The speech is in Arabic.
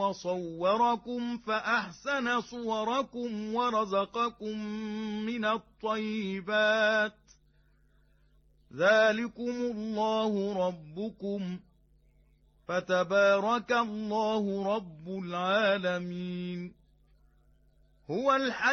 وصوركم فأحسن صوركم ورزقكم من الطيبات ذلكم الله ربكم فتبارك الله رب العالمين هو الحي